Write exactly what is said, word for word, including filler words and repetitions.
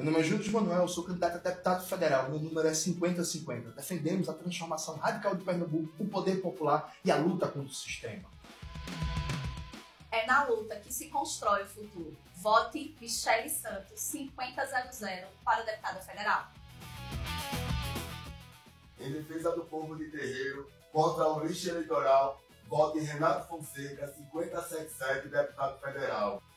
Meu nome é Júlio Manuel, sou candidato a deputado federal. Meu número é cinquenta cinquenta. Defendemos a transformação radical de Pernambuco, o poder popular e a luta contra o sistema. É na luta que se constrói o futuro. Vote Michele Santos, cinquenta zero zero, para deputada federal. Em defesa do povo de Terreiro, contra o lixo eleitoral, vote Renato Fonseca, cinquenta setenta e sete, deputado federal.